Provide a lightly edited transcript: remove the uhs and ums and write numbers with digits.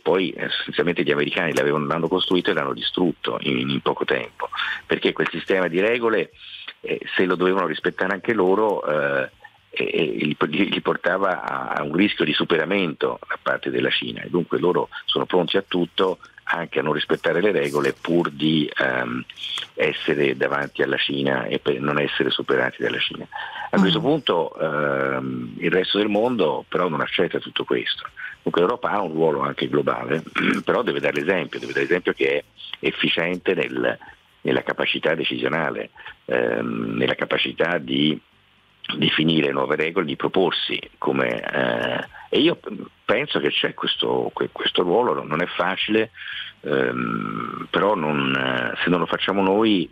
poi essenzialmente gli americani l'hanno costruito e l'hanno distrutto in poco tempo, perché quel sistema di regole, se lo dovevano rispettare anche loro, li portava a un rischio di superamento da parte della Cina, e dunque loro sono pronti a tutto, anche a non rispettare le regole, pur di essere davanti alla Cina e per non essere superati dalla Cina. A questo punto il resto del mondo però non accetta tutto questo. Dunque l'Europa ha un ruolo anche globale, però deve dare l'esempio che è efficiente nella capacità decisionale, nella capacità di definire nuove regole, di proporsi e io penso che c'è questo ruolo, non è facile, però se non lo facciamo noi